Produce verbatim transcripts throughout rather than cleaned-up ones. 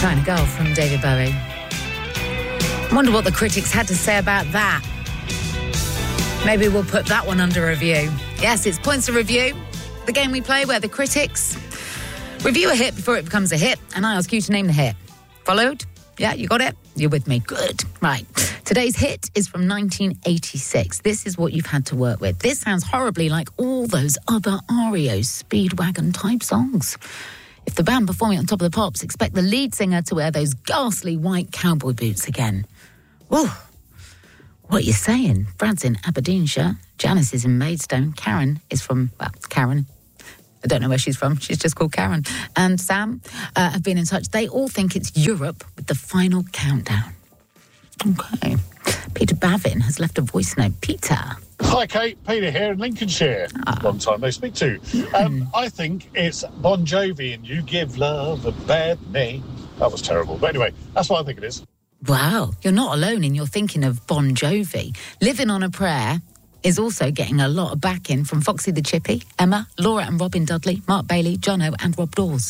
China Girl from David Bowie. Wonder what the critics had to say about that. Maybe we'll put that one under review. Yes, it's Points of Review, the game we play where the critics review a hit before it becomes a hit, and I ask you to name the hit. Followed? Yeah, you got it? You're with me. Good. Right. Today's hit is from nineteen eighty-six. This is what you've had to work with. This sounds horribly like all those other R E O Speedwagon-type songs. If the band performing on Top of the Pops expect the lead singer to wear those ghastly white cowboy boots again. Whoa. What are you saying? Brad's in Aberdeenshire. Janice is in Maidstone. Karen is from, well, Karen. I don't know where she's from. She's just called Karen. And Sam uh, have been in touch. They all think it's Europe with the final countdown. Okay. Peter Bavin has left a voice note. Peter. Hi, Kate. Peter here in Lincolnshire. Ah. Long time no speak to. Um, I think it's Bon Jovi and You Give Love a Bad Name. That was terrible. But anyway, that's what I think it is. Wow. You're not alone in your thinking of Bon Jovi. Living on a Prayer is also getting a lot of backing from Foxy the Chippy, Emma, Laura and Robin Dudley, Mark Bailey, Jono and Rob Dawes.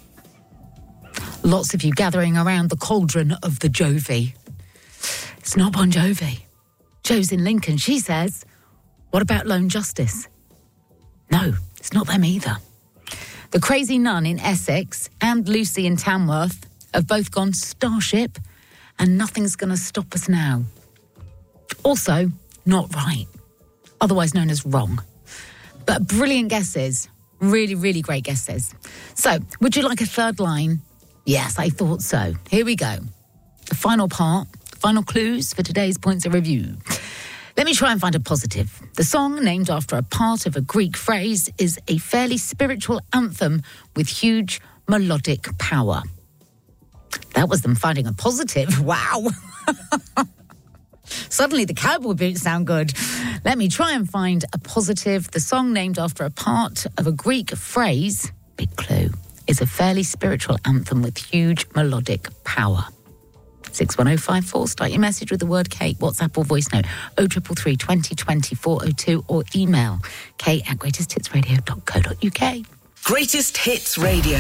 Lots of you gathering around the cauldron of the Jovi. It's not Bon Jovi. Jo's in Lincoln. She says, what about Lone Justice? No, it's not them either. The Crazy Nun in Essex and Lucy in Tamworth have both gone Starship and Nothing's Gonna Stop Us Now. Also, not right. Otherwise known as wrong. But brilliant guesses. Really, really great guesses. So, would you like a third line? Yes, I thought so. Here we go. The final part, final clues for today's Points of Review. Let me try and find a positive. The song, named after a part of a Greek phrase, is a fairly spiritual anthem with huge melodic power. That was them finding a positive. Wow. Suddenly the cowboy boots sound good. Let me try and find a positive. The song, named after a part of a Greek phrase, big clue, is a fairly spiritual anthem with huge melodic power. six one oh five four, start your message with the word Kate, WhatsApp or voice note, oh three three three, twenty twenty, four oh two, or email kate at greatest hits radio dot co dot uk. Greatest Hits Radio.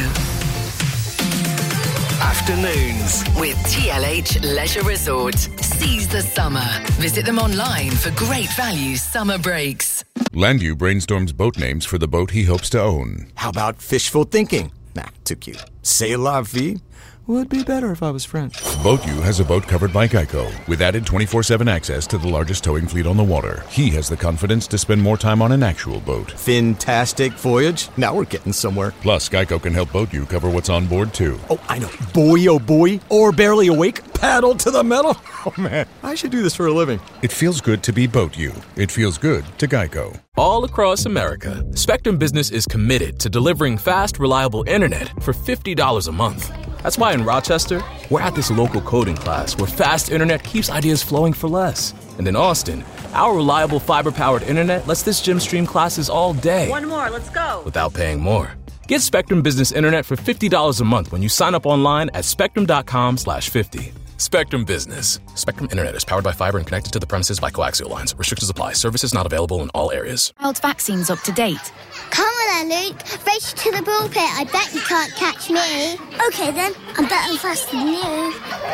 Afternoons with T L H Leisure Resort. Seize the summer. Visit them online for great value summer breaks. Landu brainstorms boat names for the boat he hopes to own. How about fishful thinking? Nah, too cute. C'est la vie? Would be better if I was French. BoatU has a boat covered by Geico, with added twenty-four seven access to the largest towing fleet on the water. He has the confidence to spend more time on an actual boat. Fantastic voyage. Now we're getting somewhere. Plus, Geico can help BoatU cover what's on board, too. Oh, I know. Boy, oh boy. Or barely awake. Paddle to the metal. Oh, man. I should do this for a living. It feels good to be BoatU. It feels good to Geico. All across America, Spectrum Business is committed to delivering fast, reliable internet for fifty dollars a month. That's why in Rochester, we're at this local coding class where fast internet keeps ideas flowing for less. And in Austin, our reliable fiber-powered internet lets this gym stream classes all day. One more, let's go. Without paying more. Get Spectrum Business Internet for fifty dollars a month when you sign up online at spectrum.com slash 50. Spectrum Business. Spectrum Internet is powered by fiber and connected to the premises by coaxial lines. Restrictions apply. Services not available in all areas. Child vaccines up to date. Come on then, Luke. Race to the ball pit. I bet you can't catch me. Okay then. I'm better and faster than you.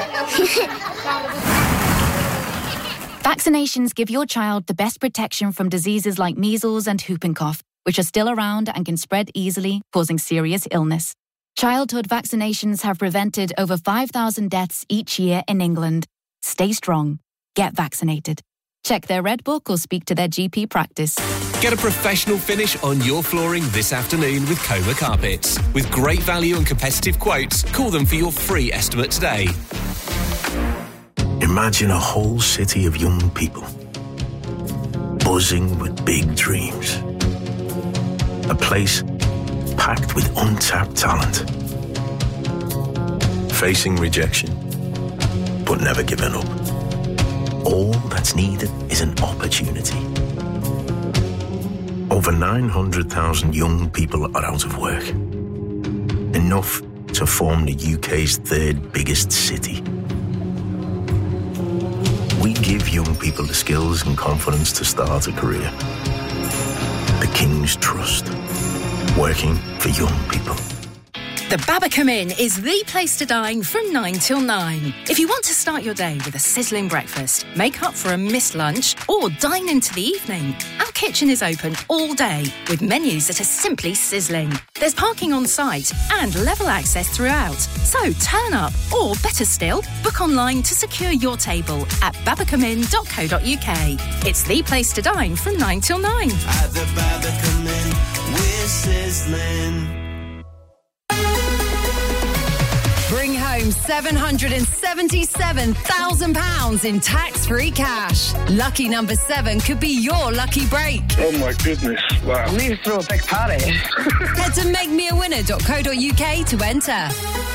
Vaccinations give your child the best protection from diseases like measles and whooping cough, which are still around and can spread easily, causing serious illness. Childhood vaccinations have prevented over five thousand deaths each year in England. Stay strong. Get vaccinated. Check their Red Book or speak to their G P practice. Get a professional finish on your flooring this afternoon with Coma Carpets. With great value and competitive quotes, call them for your free estimate today. Imagine a whole city of young people, buzzing with big dreams. A place packed with untapped talent. Facing rejection, but never giving up. All that's needed is an opportunity. Over nine hundred thousand young people are out of work. Enough to form the U K's third biggest city. We give young people the skills and confidence to start a career. The King's Trust. Working for young people. The Babacom Inn is the place to dine from nine till nine. If you want to start your day with a sizzling breakfast, make up for a missed lunch, or dine into the evening, our kitchen is open all day with menus that are simply sizzling. There's parking on site and level access throughout. So turn up, or better still, book online to secure your table at babacomin dot co dot uk. It's the place to dine from nine till nine. At the Babacom Inn, we're sizzling. Bring home seven hundred seventy-seven thousand pounds in tax-free cash. Lucky number seven could be your lucky break. Oh my goodness, wow. Leave through a big party. Head to make me a winner dot co dot uk to enter.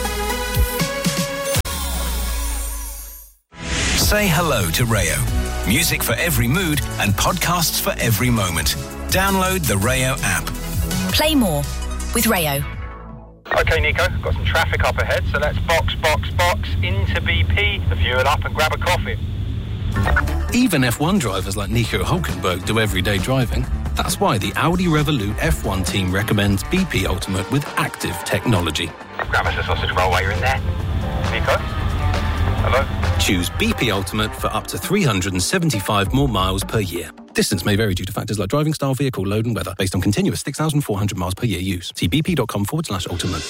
Say hello to Rayo. Music for every mood and podcasts for every moment. Download the Rayo app. Play more with Rayo. OK, Nico, got some traffic up ahead, so let's box, box, box into B P, the fuel up and grab a coffee. Even F one drivers like Nico Hulkenberg do everyday driving. That's why the Audi Revolut F one team recommends B P Ultimate with active technology. Grab us a sausage roll while you're in there. Nico? Hello? Choose B P Ultimate for up to three hundred seventy-five more miles per year. Distance may vary due to factors like driving style, vehicle load and weather, based on continuous six thousand four hundred miles per year use. See bp.com forward slash ultimate.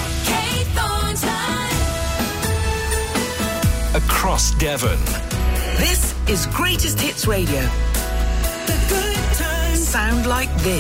Across Devon. This is Greatest Hits Radio. The good times sound like this.